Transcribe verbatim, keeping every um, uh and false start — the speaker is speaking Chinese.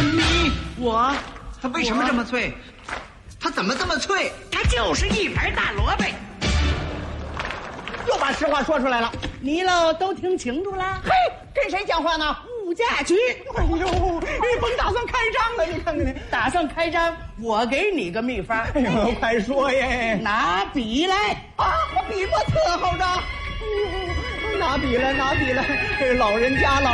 你我， 它为什么这么脆？它怎么这么脆？ 它就是一盘大萝卜。 又把实话说出来了。 你喽都听清楚了？ 嘿，跟谁讲话呢？ 物价局。 哎呦，你甭打算开张了，你看看你， 打算开张，我给你个秘方。 哎呦，快说耶！ 拿笔来啊，我笔墨特好着。哎呦，拿笔来，拿笔来，这老人家老。